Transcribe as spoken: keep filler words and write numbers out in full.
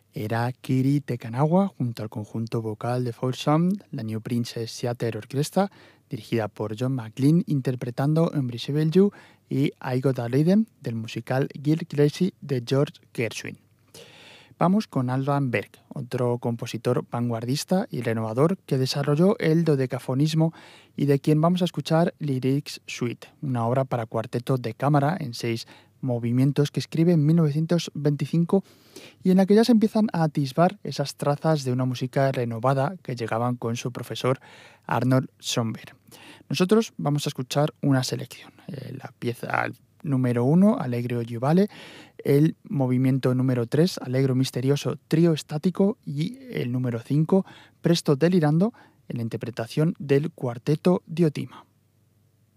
Era Kiri Tekanawa junto al conjunto vocal de Folsom, la New Princess Theatre Orchestra, dirigida por John McLean, interpretando Unbreakable You y I Got a Rhythm del musical Gil Gracie de George Gershwin. Vamos con Alban Berg, otro compositor vanguardista y renovador que desarrolló el dodecafonismo y de quien vamos a escuchar Lyrics Suite, una obra para cuarteto de cámara en seis movimientos que escribe en mil novecientos veinticinco y en la que ya se empiezan a atisbar esas trazas de una música renovada que llegaban con su profesor Arnold Schoenberg. Nosotros vamos a escuchar una selección, eh, la pieza número uno, Allegro Giuvale, el movimiento número tres, Allegro Misterioso Trío Estático, y el número cinco, Presto Delirando, en la interpretación del Cuarteto Diotima.